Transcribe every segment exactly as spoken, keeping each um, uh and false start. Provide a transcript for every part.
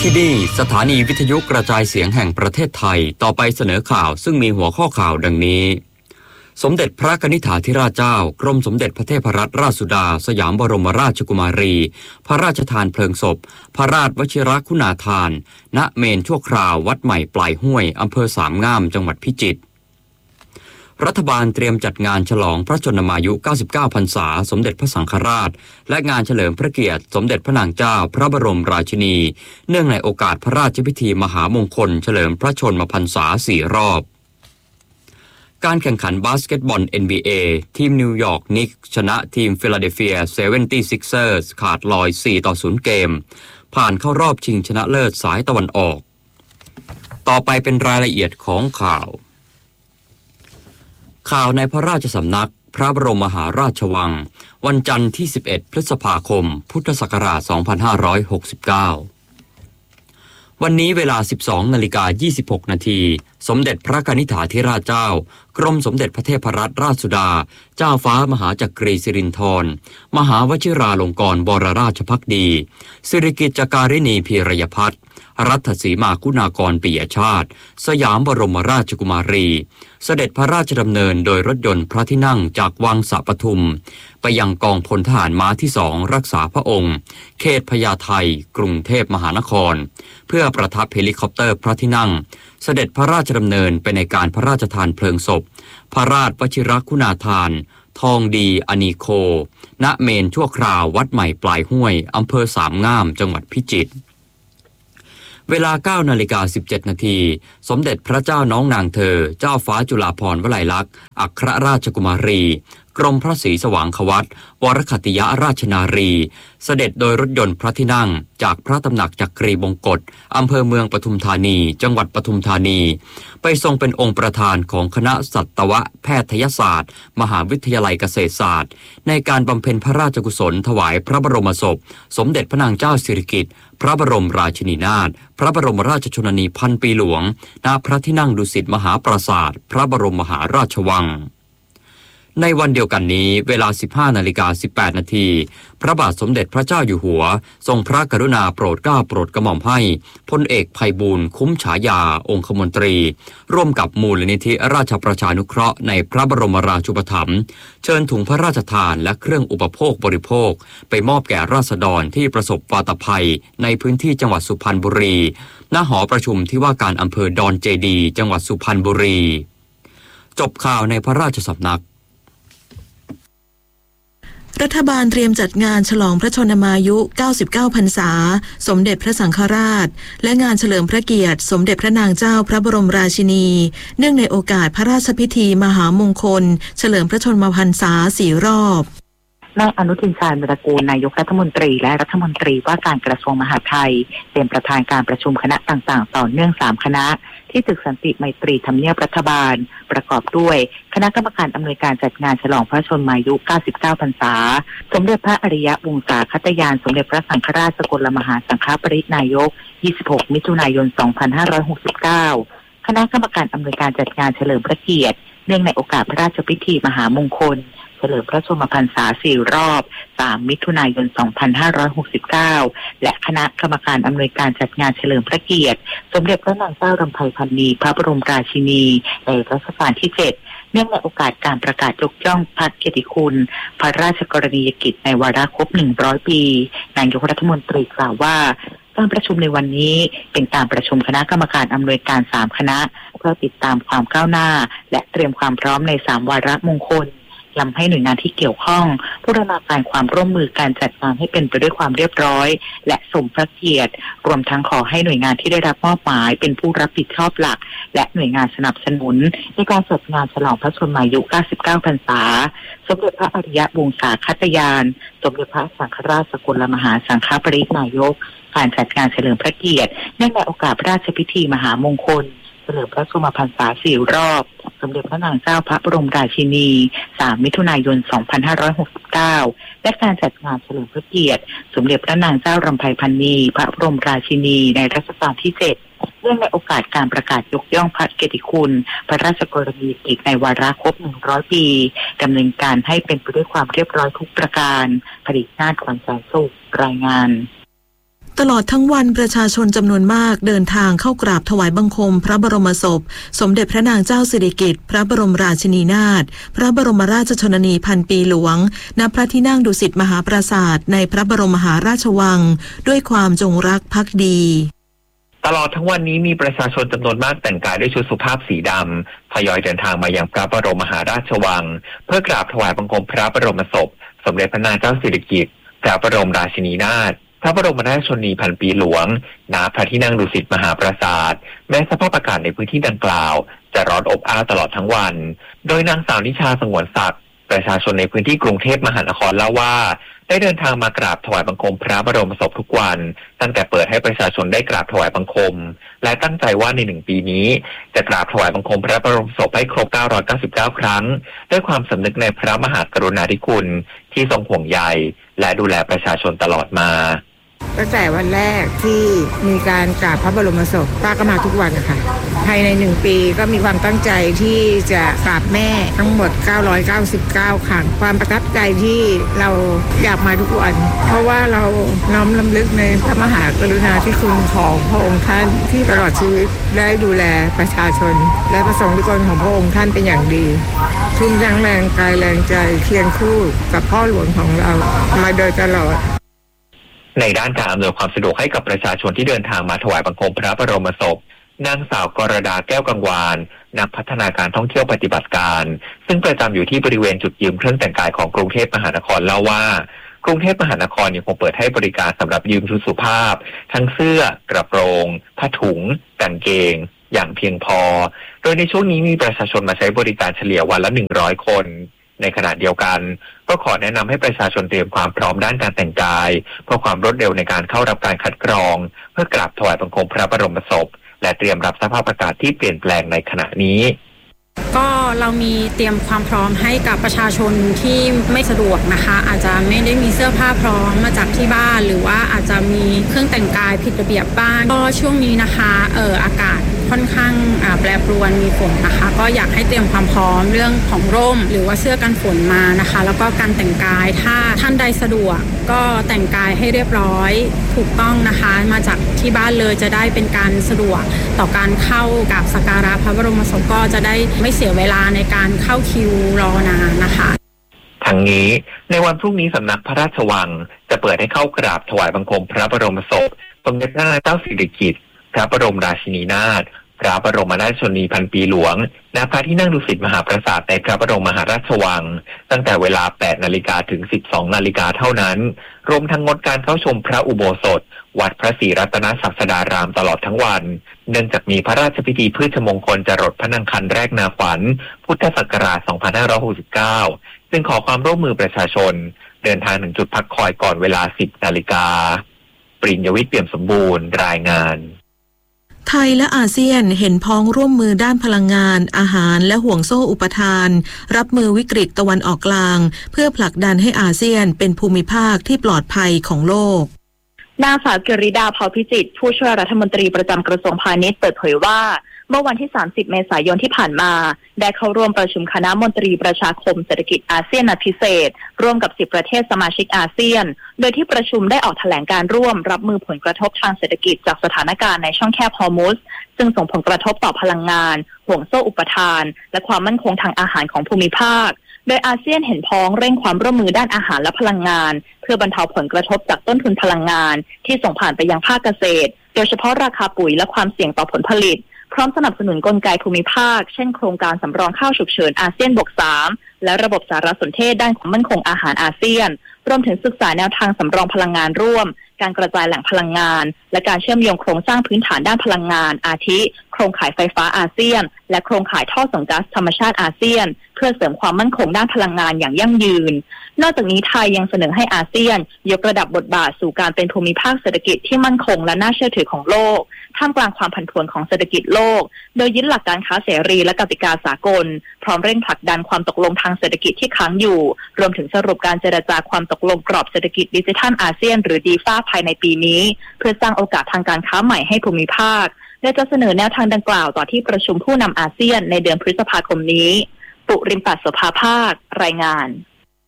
ที่นี่สถานีวิทยุกระจายเสียงแห่งประเทศไทยต่อไปเสนอข่าวซึ่งมีหัวข้อข่าวดังนี้สมเด็จพระกนิษฐาธิราชเจ้ากรมสมเด็จพระเทพรัตนราชสุดาสยามบรมราชกุมารีพระราชทานเพลิงศพพระราชวชิรคุณาทานณเมนชั่วคราววัดใหม่ปลายห้วยอำเภอสามงามจังหวัดพิจิตรรัฐบาลเตรียมจัดงานฉลองพระชนมายุเก้าสิบเก้าพรรษาสมเด็จพระสังฆราชและงานเฉลิมพระเกียรติสมเด็จพระนางเจ้าพระบรมราชินีเนื่องในโอกาสพระราชพิธีมหามงคลเฉลิมพระชนมพรรษาสี่รอบการแข่งขันบาสเกตบอล เอ็น บี เอ ทีมนิวยอร์กนิกส์ชนะทีมฟิลาเดลเฟีย เซเวนตี้ซิกเซอร์ส ขาดลอย สี่ต่อศูนย์ เกมผ่านเข้ารอบชิงชนะเลิศสายตะวันออกต่อไปเป็นรายละเอียดของข่าวข่าวในพระราชสำนักพระบรมมหาราชวังวันจันทร์ที่สิบเอ็ดพฤษภาคมพุทธศักราชสองพันห้าร้อยหกสิบเก้าวันนี้เวลา สิบสองนาฬิกายี่สิบหกนาทีสมเด็จพระกนิษฐาธิราชเจ้ากรมสมเด็จพระเทพรัตนราชสุดาเจ้าฟ้ามหาจักรีสิรินธรมหาวชิราลงกรณบรราชภักดีสิริกิติ์จาการิณีพีรยพัฒน์รัตสีมาคุณากรปิยชาติสยามบรมราชกุมารีเสด็จพระราชดำเนินโดยรถยนต์พระที่นั่งจากวังสะปทุมไปยังกองพลทหารม้าที่สองรักษาพระองค์เขตพญาไทกรุงเทพมหานครเพื่อประทับเฮลิคอปเตอร์พระที่นั่งเสด็จพระราชดำเนินไปในการพระราชทานเพลิงศพพระราชวชิรคุณาทานทองดีอนีโคณเมนชั่วคราววัดใหม่ปลายห้วยอำเภอสามงามจังหวัดพิจิตรเวลา เก้านาฬิกาสิบเจ็ดนาทีสมเด็จพระเจ้าน้องนางเธอเจ้าฟ้าจุฬาภรณ์วลัยลักษณ์อัครราชกุมารีกรมพระศรีสว่างควัตรวรคัตติยราชนารีเสด็จโดยรถยนต์พระที่นั่งจากพระตำหนักจักรีบงกฎอำเภอเมืองปทุมธานีจังหวัดปทุมธานีไปทรงเป็นองค์ประธานของคณะสัตวแพทยศาสตร์มหาวิทยาลัยเกษตรศาสตร์ในการบำเพ็ญพระราชกุศลถวายพระบรมศพสมเด็จพระนางเจ้าสิริกิติ์พระบรมราชินีนาถพระบรมราชชนนีพันปีหลวงณพระที่นั่งดุสิตมหาปราสาทพระบรมมหาราชวังในวันเดียวกันนี้เวลา สิบห้านาฬิกาสิบแปดนาทีพระบาทสมเด็จพระเจ้าอยู่หัวทรงพระกรุณาโปรดเกล้าโปรดกระหม่อมให้พลเอกไพบูลย์คุ้มฉายาองคมนตรีร่วมกับมูลนิธิราชประชานุเคราะห์ในพระบรมราชูปถัมภ์เชิญถุงพระราชทานและเครื่องอุปโภคบริโภคไปมอบแก่ราษฎรที่ประสบวาตภัยในพื้นที่จังหวัดสุพรรณบุรีณหอประชุมที่ว่าการอำเภอดอนเจดีจังหวัดสุพรรณบุรีจบข่าวในพระราชสำนักรัฐบาลเตรียมจัดงานฉลองพระชนมายุเก้าสิบเก้าพรรษาสมเด็จพระสังฆราชและงานเฉลิมพระเกียรติสมเด็จพระนางเจ้าพระบรมราชินีเนื่องในโอกาสพระราชพิธีมหามงคลเฉลิมพระชนมพรรษาสี่รอบนายอนุทินชาญวิรากูลนายกรัฐมนตรีและรัฐมนตรีว่าการกระทรวงมหาดไทยเป็นประธานการประชุมคณะต่างๆต่อเนื่องสามคณะที่ตึกสันติไมตรีทำเนียบรัฐบาลประกอบด้วยคณะกรรมการอำนวยการจัดงานฉลองพระชนมายุเก้าสิบเก้าพรรษาสมเด็จพระอริยวงศาคตยานสมเด็จพระสังฆราชสกลมหาสังฆปรินายกยี่สิบหกมิถุนายนสองพันห้าร้อยหกสิบเก้าคณะกรรมการอำนวยการจัดงานเฉลิมพระเกียรติเนื่องในโอกาสพระราชพิธีมหามงคลเฉลิมพระชนมพรรษาสี่รอบสามมิถุนายนสองพันห้าร้อยหกสิบเก้าและคณะกรรมการอำนวยการจัดงานเฉลิมพระเกียรติสมเด็จพระนางเจ้ารำไพพรรณีพระบรมราชินีในรัชกาลที่เจ็ดเนื่องในโอกาสการประกาศยกย่องพระเกียรติคุณพระราชกรณียกิจในวาระครบหนึ่งร้อยปีนายกรัฐมนตรีกล่าวว่าการประชุมในวันนี้เป็นการประชุมคณะกรรมการอำนวยการสามคณะเพื่อติดตามความก้าวหน้าและเตรียมความพร้อมในสามวาระมงคลย้ำให้หน่วยงานที่เกี่ยวข้องบูรณาการความร่วมมือการจัดงานให้เป็นไปด้วยความเรียบร้อยและสมพระเกียรติรวมทั้งขอให้หน่วยงานที่ได้รับมอบหมายเป็นผู้รับผิดชอบหลักและหน่วยงานสนับสนุนในการจัดงานฉลองพระชนมายุเก้าสิบเก้าพรรษาสมเด็จพระอริยวงศาคตยานสมเด็จพระสังฆราชสกลมหาสังฆปรินายกการจัดงานเฉลิมพระเกียรติเนื่องในโอกาสพระราชพิธีมหามงคลเฉลิมพระชนมพรรษาสี่รอบสมเด็จพระนางเจ้าพระบรมราชินีสามมิถุนายนสองพันห้าร้อยหกสิบเก้าและการจัดงานเฉลิมพระเกียรติสมเด็จพระนางเจ้ารำไพพรรณีพระบรมราชินีในรัชกาลที่เจ็ดเนื่องในโอกาสการประกาศยกย่องพระเกียรติคุณพระราชกรณียกิจในวาระครบหนึ่งร้อยปีดำเนินการให้เป็นไปด้วยความเรียบร้อยทุกประการผลิตนาถ ขวัญใจสุขรายงานตลอดทั้งวันประชาชนจำนวนมากเดินทางเข้ากราบถวายบังคมพระบรมศพสมเด็จพระนางเจ้าสิริกิติ์พระบรมราชินีนาถพระบรมราชชนนีพันปีหลวงณพระที่นั่งดุสิตมหาปราสาทในพระบรมมหาราชวังด้วยความจงรักภักดีตลอดทั้งวันนี้มีประชาชนจำนวนมากแต่งกายด้วยชุดสุภาพสีดำทยอยเดินทางมายังพระบรมมหาราชวังเพื่อกราบถวายบังคมพระบรมศพสมเด็จพระนางเจ้าสิริกิติ์พระบรมราชินีนาถพระบรมราชชนนีพันปีหลวงณพระที่นั่งดุสิตมหาปราสาทแม้สภาพอากาศในพื้นที่ดังกล่าวจะร้อนอบอ้าวตลอดทั้งวันโดยนางสาวนิชาสงวนศักดิ์ประชาชนในพื้นที่กรุงเทพมหานครเล่าว่าได้เดินทางมากราบถวายบังคมพระบรมศพทุกวันตั้งแต่เปิดให้ประชาชนได้กราบถวายบังคมและตั้งใจว่าในหนึ่งปีนี้จะกราบถวายบังคมพระบรมศพให้ครบเก้าร้อยเก้าสิบเก้าครั้งด้วยความสำนึกในพระมหากรุณาธิคุณที่ทรงห่วงใยและดูแลประชาชนตลอดมาตั้งแต่วันแรกที่มีการกราบพระบรมศพป้าก็มาทุกวันนะคะภายในหนึ่งปีก็มีความตั้งใจที่จะกราบแม่ทั้งหมดเก้าร้อยเก้าสิบเก้าครั้งความประทับใจที่เราอยากมาทุกวันเพราะว่าเราน้อมรำลึกในพระมหากรุณาธิคุณของพระองค์ท่านที่ตลอดชีวิตได้ดูแลประชาชนและประสงค์นิกรของพระองค์ท่านเป็นอย่างดีทุ่มทั้งแรงกายแรงใจเคียงคู่กับพ่อหลวงของเรามาโดยตลอดในด้านการอำนวยความสะดวกให้กับประชาชนที่เดินทางมาถวายบังคมพระบรมศพนางสาวกรดาแก้วกังวานนักพัฒนาการท่องเที่ยวปฏิบัติการซึ่งประจำอยู่ที่บริเวณจุดยืมเครื่องแต่งกายของกรุงเทพมหานครเล่าว่ากรุงเทพมหานครยังคงเปิดให้บริการสำหรับยืมชุดสุภาพทั้งเสื้อกระโปรงผ้าถุงกางเกงอย่างเพียงพอโดยในช่วงนี้มีประชาชนมาใช้บริการเฉลี่ยวันละหนึ่งร้อยคนในขณะเดียวกันก็ขอแนะนำให้ประชาชนเตรียมความพร้อมด้านการแต่งกายเพื่อความรวดเร็วในการเข้ารับการคัดกรองเพื่อกราบถวายบังคมพระบรมศพและเตรียมรับสภาพอากาศที่เปลี่ยนแปลงในขณะนี้ก็เรามีเตรียมความพร้อมให้กับประชาชนที่ไม่สะดวกนะคะอาจจะไม่ได้มีเสื้อผ้าพร้อมมาจากที่บ้านหรือว่าอาจจะมีเครื่องแต่งกายผิดระเบียบบ้างก็ช่วงนี้นะคะเอออากาศค่อนข้างแปรปรวนมีฝนนะคะก็อยากให้เตรียมความพร้อมเรื่องของร่มหรือว่าเสื้อกันฝนมานะคะแล้วก็การแต่งกายถ้าท่านใดสะดวกก็แต่งกายให้เรียบร้อยถูกต้องนะคะมาจากที่บ้านเลยจะได้เป็นการสะดวกต่อการเข้ากราบสักการะพระบรมศพก็จะได้ไม่เสียเวลาในการเข้าคิวรอนานนะคะทั้งนี้ในวันพรุ่งนี้สำนักพระราชวังจะเปิดให้เข้ากราบถวายบังคมพระบรมศพสมเด็จพระนางเจ้าสิริกิติ์พระบรมราชินีนาถพระบรมราชชนนีพันปีหลวงณพระที่นั่งดุสิตมหาปราสาทในพระบรมมหาราชวังตั้งแต่เวลา แปดนาฬิกา ถึง สิบสอง นาฬิกาเท่านั้นรวมทั้งงดการเข้าชมพระอุโบสถวัดพระศรีรัตนศาสดารามตลอดทั้งวันเนื่องจากมีพระราชพิธีพืชมงคลจรดพระนางคันแรกนาขวัญพุทธศักราช สองพันห้าร้อยหกสิบเก้า ซึ่งขอความร่วมมือประชาชนเดินทางถึงจุดพักคอยก่อนเวลา สิบ นาฬิกาปริญญวิทย์ เปี่ยมสมบูรณ์รายงานไทยและอาเซียนเห็นพ้องร่วมมือด้านพลังงานอาหารและห่วงโซ่อุปทานรับมือวิกฤตตะวันออกกลางเพื่อผลักดันให้อาเซียนเป็นภูมิภาคที่ปลอดภัยของโลกนางสาวกฤษดาเผ่าพิจิตรผู้ช่วยรัฐมนตรีประจำกระทรวงพาณิชย์เปิดเผยว่าเมื่อวันที่สามสิบเมษายนที่ผ่านมาได้เข้าร่วมประชุมคณะมนตรีประชาคมเศรษฐกิจอาเซียนนัดพิเศษร่วมกับสิบประเทศสมาชิกอาเซียนโดยที่ประชุมได้ออกแถลงการร่วมรับมือผลกระทบทางเศรษฐกิจจากสถานการณ์ในช่องแคบฮอร์มุซซึ่งส่งผลกระทบต่อพลังงานห่วงโซ่อุปทานและความมั่นคงทางอาหารของภูมิภาคโดยอาเซียนเห็นพ้องเร่งความร่วมมือด้านอาหารและพลังงานเพื่อบรรเทาผลกระทบจากต้นทุนพลังงานที่ส่งผ่านไปยังภาคเกษตรโดยเฉพาะราคาปุ๋ยและความเสี่ยงต่อผลผลิตพร้อมสนับสนุนกลไกภูมิภาคเช่นโครงการสำรองข้าวฉุกเฉินอาเซียนบวกสามและระบบสารสนเทศด้านความมั่นคงอาหารอาเซียนรวมถึงศึกษาแนวทางสำรองพลังงานร่วมการกระจายแหล่งพลังงานและการเชื่อมโยงโครงสร้างพื้นฐานด้านพลังงานอาทิโครงข่ายไฟฟ้าอาเซียนและโครงข่ายท่อส่งก๊าซธรรมชาติอาเซียนเพื่อเสริมความมั่นคงด้านพลังงานอย่างยั่งยืนนอกจากนี้ไทยยังเสนอให้อาเซียนยกระดับบทบาทสู่การเป็นภูมิภาคเศรษฐกิจที่มั่นคงและน่าเชื่อถือของโลกท่ามกลางความผันผวนของเศรษฐกิจโลกโดยยึดหลักการค้าเสรีและกติกาสากลพร้อมเร่งผลักดันความตกลงทางเศรษฐกิจที่ค้างอยู่รวมถึงสรุปการเจรจาความตกลงกรอบเศรษฐกิจดิจิทัลอาเซียนหรือดีฟ้าภายในปีนี้เพื่อสร้างโอกาสทางการค้าใหม่ให้ภูมิภาคและจะเสนอแนวทางดังกล่าวต่อที่ประชุมผู้นำอาเซียนในเดือนพฤษภาคมนี้ปุริมปัสโสภาภาครายงาน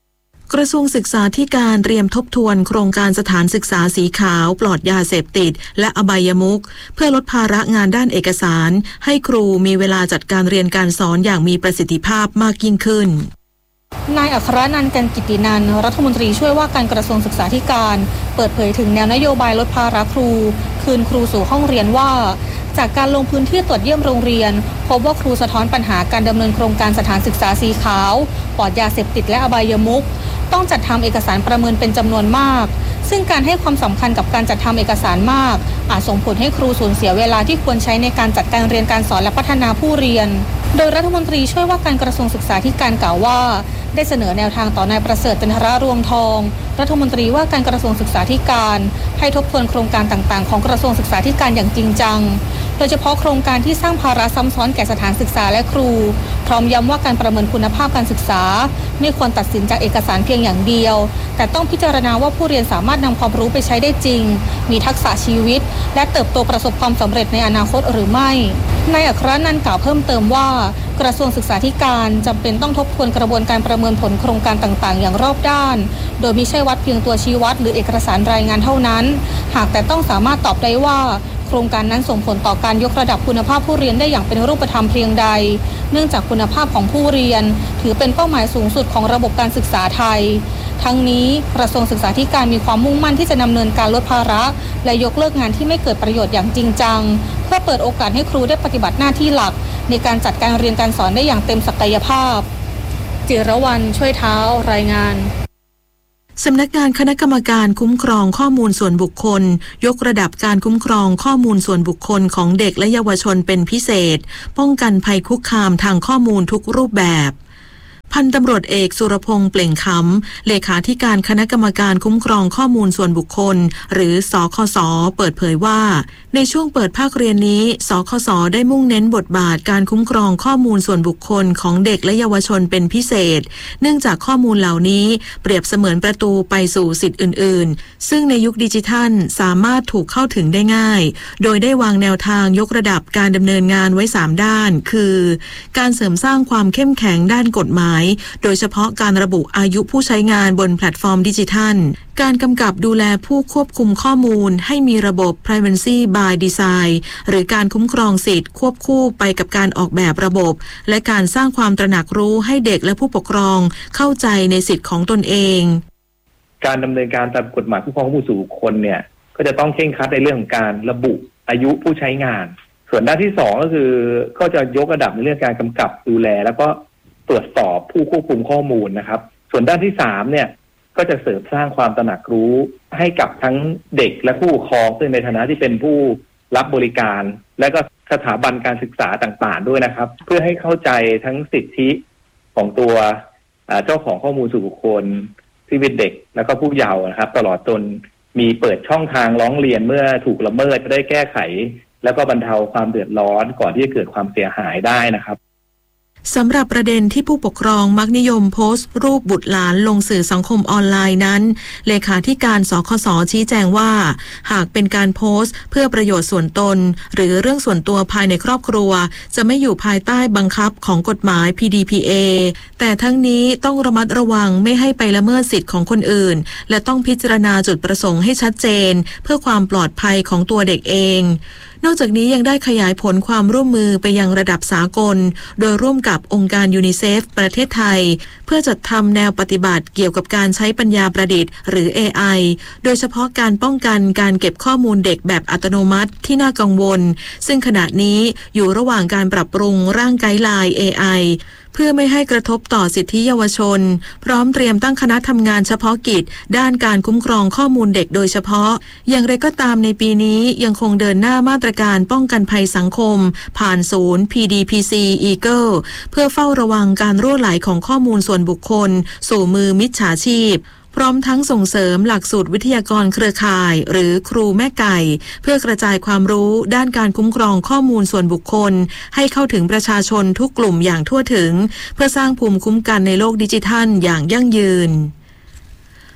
กระทรวงศึกษาธิการเตรียมทบทวนโครงการสถานศึกษาสีขาวปลอดยาเสพติดและอบายมุขเพื่อลดภาระงานด้านเอกสารให้ครูมีเวลาจัดการเรียนการสอนอย่างมีประสิทธิภาพมากยิ่งขึ้นนายอัครนันท์ กันกิตตินันท์รัฐมนตรีช่วยว่าการกระทรวงศึกษาธิการเปิดเผยถึงแนวนโยบายลดภาระครูคืนครูสู่ห้องเรียนว่าจากการลงพื้นที่ตรวจเยี่ยมโรงเรียนพบว่าครูสะท้อนปัญหาการดำเนินโครงการสถานศึกษาสีขาวปลอดยาเสพติดและอบายมุขต้องจัดทำเอกสารประเมินเป็นจำนวนมากซึ่งการให้ความสำคัญกับการจัดทำเอกสารมากอาจส่งผลให้ครูสูญเสียเวลาที่ควรใช้ในการจัดการเรียนการสอนและพัฒนาผู้เรียนโดยรัฐมนตรีช่วยว่าการกระทรวงศึกษาธิการกล่าวว่าได้เสนอแนวทางต่อนายประเสริฐจันทรรวงทองรัฐมนตรีว่าการกระทรวงศึกษาธิการให้ทบทวนโครงการต่างๆของกระทรวงศึกษาธิการอย่างจริงจังโดยเฉพาะโครงการที่สร้างภาระซ้ำซ้อนแก่สถานศึกษาและครูพร้อมย้ำว่าการประเมินคุณภาพการศึกษาไม่ควรตัดสินจากเอกสารเพียงอย่างเดียวแต่ต้องพิจารณาว่าผู้เรียนสามารถนำความรู้ไปใช้ได้จริงมีทักษะชีวิตและเติบโตประสบความสำเร็จในอนาคตหรือไม่นายอัครนันท์กล่าวเพิ่มเติมว่ากระทรวงศึกษาธิการจำเป็นต้องทบทวนกระบวนการประเมินผลโครงการต่างๆอย่างรอบด้านโดยไม่ใช่วัดเพียงตัวชี้วัดหรือเอกสารรายงานเท่านั้นหากแต่ต้องสามารถตอบได้ว่าโครงการนั้นส่งผลต่อการยกระดับคุณภาพผู้เรียนได้อย่างเป็นรูปธรรมเพียงใดเนื่องจากคุณภาพของผู้เรียนถือเป็นเป้าหมายสูงสุดของระบบการศึกษาไทยทั้งนี้กระทรวงศึกษาธิการมีความมุ่งมั่นที่จะดำเนินการลดภาระและยกเลิกงานที่ไม่เกิดประโยชน์อย่างจริงจังเพื่อเปิดโอกาสให้ครูได้ปฏิบัติหน้าที่หลักในการจัดการเรียนการสอนได้อย่างเต็มศักยภาพจิรวรรณช่วยเท้ารายงานสำนักงานคณะกรรมการคุ้มครองข้อมูลส่วนบุคคลยกระดับการคุ้มครองข้อมูลส่วนบุคคลของเด็กและเยาวชนเป็นพิเศษป้องกันภัยคุกคามทางข้อมูลทุกรูปแบบพันตำรวจเอกสุรพงษ์เปล่งขำเลขาธิการคณะกรรมการคุ้มครองข้อมูลส่วนบุคคลหรือสคส.เปิดเผยว่าในช่วงเปิดภาคเรียนนี้สคส.ได้มุ่งเน้นบทบาทการคุ้มครองข้อมูลส่วนบุคคลของเด็กและเยาวชนเป็นพิเศษเนื่องจากข้อมูลเหล่านี้เปรียบเสมือนประตูไปสู่สิทธิ์อื่นๆซึ่งในยุคดิจิทัลสามารถถูกเข้าถึงได้ง่ายโดยได้วางแนวทางยกระดับการดำเนินงานไว้สามด้านคือการเสริมสร้างความเข้มแข็งด้านกฎหมายโดยเฉพาะการระบุอายุผู้ใช้งานบนแพลตฟอร์มดิจิทัลการกำกับดูแลผู้ควบคุมข้อมูลให้มีระบบ Privacy by Design หรือการคุ้มครองสิทธิ์ควบคู่ไปกับการออกแบบระบบและการสร้างความตระหนักรู้ให้เด็กและผู้ปกครองเข้าใจในสิทธิ์ของตนเองการดำเนินการตามกฎหมายคุ้มครองข้อมูลส่วนบุคคลเนี่ยก็จะต้องเคร่งครัดในเรื่องของการระบุอายุผู้ใช้งานส่วนด้านที่สองก็คือก็จะยกระดับในเรื่องการกำกับดูแลแล้วก็ตรวจสอบผู้ควบคุมข้อมูลนะครับส่วนด้านที่สามเนี่ยก็จะเสริมสร้างความตระหนักรู้ให้กับทั้งเด็กและผู้ปกครองซึ่งในฐานะที่เป็นผู้รับบริการและก็สถาบันการศึกษาต่างๆด้วยนะครับเพื่อให้เข้าใจทั้งสิทธิของตัวเจ้าของข้อมูลส่วนบุคคลที่เป็นเด็กแล้วก็ผู้เยาว์นะครับตลอดจนมีเปิดช่องทางร้องเรียนเมื่อถูกละเมิดจะได้แก้ไขแล้วก็บรรเทาความเดือดร้อนก่อนที่จะเกิดความเสียหายได้นะครับสำหรับประเด็นที่ผู้ปกครองมักนิยมโพสต์รูปบุตรหลานลงสื่อสังคมออนไลน์นั้นเลขาธิการสคส.ชี้แจงว่าหากเป็นการโพสต์เพื่อประโยชน์ส่วนตนหรือเรื่องส่วนตัวภายในครอบครัวจะไม่อยู่ภายใต้บังคับของกฎหมาย พี ดี พี เอ แต่ทั้งนี้ต้องระมัดระวังไม่ให้ไปละเมิดสิทธิ์ของคนอื่นและต้องพิจารณาจุดประสงค์ให้ชัดเจนเพื่อความปลอดภัยของตัวเด็กเองนอกจากนี้ยังได้ขยายผลความร่วมมือไปยังระดับสากลโดยร่วมกับองค์การยูนิเซฟประเทศไทยเพื่อจัดทำแนวปฏิบัติเกี่ยวกับการใช้ปัญญาประดิษฐ์หรือ เอ ไอ โดยเฉพาะการป้องกันการเก็บข้อมูลเด็กแบบอัตโนมัติที่น่ากังวลซึ่งขณะนี้อยู่ระหว่างการปรับปรุงร่างไกด์ไลน์ เอ ไอ เพื่อไม่ให้กระทบต่อสิทธิเยาวชนพร้อมเตรียมตั้งคณะทำงานเฉพาะกิจด้านการคุ้มครองข้อมูลเด็กโดยเฉพาะอย่างไรก็ตามในปีนี้ยังคงเดินหน้ามาตรการป้องกันภัยสังคมผ่านศูนย์ พี ดี พี ซี Eagle เพื่อเฝ้าระวังการรั่วไหลของข้อมูลส่วนบุคคลสู่มือมิจฉาชีพพร้อมทั้งส่งเสริมหลักสูตรวิทยากรเครือข่ายหรือครูแม่ไก่เพื่อกระจายความรู้ด้านการคุ้มครองข้อมูลส่วนบุคคลให้เข้าถึงประชาชนทุกกลุ่มอย่างทั่วถึงเพื่อสร้างภูมิคุ้มกันในโลกดิจิทัลอย่างยั่งยืน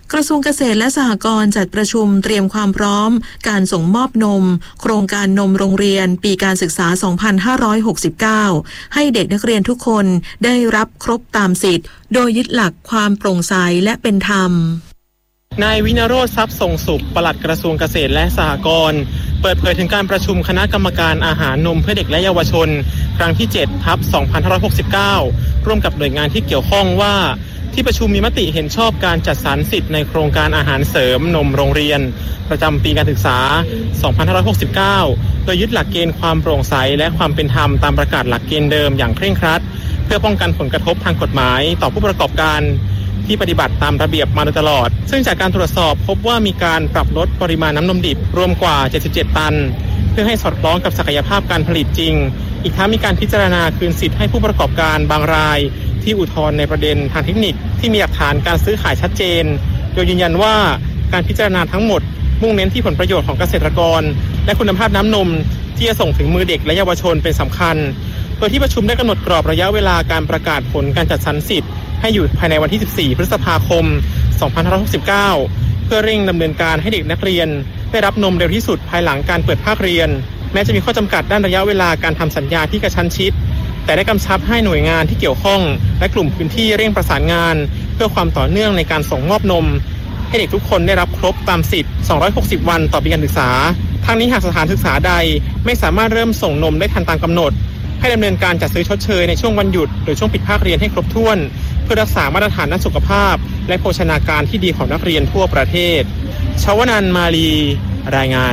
กระทรวงเกษตรและสหกรณ์จัดประชุมเตรียมความพร้อมการส่งมอบนมโครงการนมโรงเรียนปีการศึกษา สองพันห้าร้อยหกสิบเก้า ให้เด็กนักเรียนทุกคนได้รับครบตามสิทธิ์โดยยึดหลักความโปร่งใสและเป็นธรรมนายวินโรจน์ทรัพย์ทรงสุขปลัดกระทรวงเกษตรและสหกรณ์เปิดเผยถึงการประชุมคณะกรรมการอาหารนมเพื่อเด็กและเยาวชนครั้งที่เจ็ดทับสองพันห้าร้อยหกสิบเก้าร่วมกับหน่วยงานที่เกี่ยวข้องว่าที่ประชุมมีมติเห็นชอบการจัดสรรสิทธิ์ในโครงการอาหารเสริมนมโรงเรียนประจำปีการศึกษา สองพันห้าร้อยหกสิบเก้า โดยยึดหลักเกณฑ์ความโปร่งใสและความเป็นธรรมตามประกาศหลักเกณฑ์เดิมอย่างเคร่งครัดเพื่อป้องกันผลกระทบทางกฎหมายต่อผู้ประกอบการที่ปฏิบัติตามระเบียบมาโดยตลอดซึ่งจากการตรวจสอบพบว่ามีการปรับลดปริมาณน้ำนมดิบรวมกว่าเจ็ดสิบเจ็ดตันเพื่อให้สอดคล้องกับศักยภาพการผลิตจริงอีกทั้งมีการพิจารณาคืนสิทธิ์ให้ผู้ประกอบการบางรายที่อุทธรณ์ในประเด็นทางเทคนิคที่มีหลักฐานการซื้อขายชัดเจนโดยยืนยันว่าการพิจารณาทั้งหมดมุ่งเน้นที่ผลประโยชน์ของเกษตรกรและคุณภาพน้ำนมที่จะส่งถึงมือเด็กและเยาวชนเป็นสำคัญโดยที่ประชุมได้กำหนดกรอบระยะเวลาการประกาศผลการจัดสรรสิทธิ์ให้อยู่ภายในวันที่สิบสี่พฤษภาคมสองพันห้าร้อยหกสิบเก้าเพื่อเร่งดำเนินการให้เด็กนักเรียนได้รับนมเร็วที่สุดภายหลังการเปิดภาคเรียนแม้จะมีข้อจำกัดด้านระยะเวลาการทำสัญญาที่กระชั้นชิดแต่ได้กำชับให้หน่วยงานที่เกี่ยวข้องและกลุ่มพื้นที่เร่งประสานงานเพื่อความต่อเนื่องในการส่งมอบนมให้เด็กทุกคนได้รับครบตามสิทธิ์สองร้อยหกสิบวันต่อปีการศึกษาทั้งนี้หากสถานศึกษาใดไม่สามารถเริ่มส่งนมได้ทันตามกำหนดให้ดำเนินการจัดซื้อชดเชยในช่วงวันหยุดหรือช่วงปิดภาคเรียนให้ครบถ้วนเพื่อรักษามาตรฐานด้านสุขภาพและโภชนาการที่ดีของนักเรียนทั่วประเทศชวนันท์มาลีรายงาน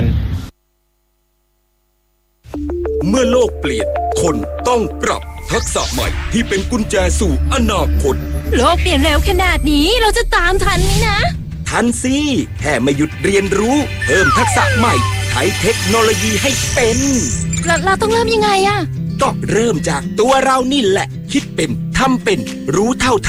เมื่อโลกเปลี่ยนคนต้องปรับทักษะใหม่ที่เป็นกุญแจสู่อนาคตโลกเปลี่ยนเร็วขนาดนี้เราจะตามทันไหมนะทันสิแค่ไม่หยุดเรียนรู้เพิ่มทักษะใหม่ใช้เทคโนโลยีให้เป็นเราเราต้องเริ่มยังไงอะก็เริ่มจากตัวเรานี่แหละคิดเป็นทำเป็นรู้เท่า